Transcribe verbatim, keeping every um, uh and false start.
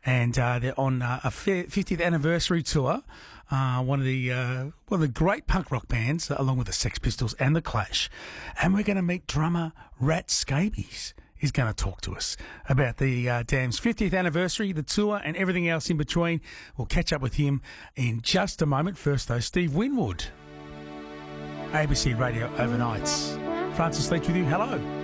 and uh, they're on uh, a fiftieth anniversary tour. Uh, one of the uh, one of the great punk rock bands, uh, along with the Sex Pistols and the Clash. And we're going to meet drummer Rat Scabies. He's going to talk to us about the uh, Damned's fiftieth anniversary, the tour, and everything else in between. We'll catch up with him in just a moment. First, though, Steve Winwood, A B C Radio Overnights. Francis Leach with you. Hello.